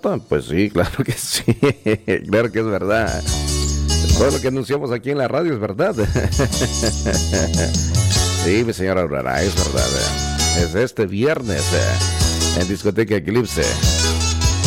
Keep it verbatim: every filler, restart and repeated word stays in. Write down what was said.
Santa? Pues sí, claro que sí. Claro que es verdad. Todo lo que anunciamos aquí en la radio es verdad. Sí, mi señora Aurora, es verdad. Es este viernes en Discoteca Eclipse.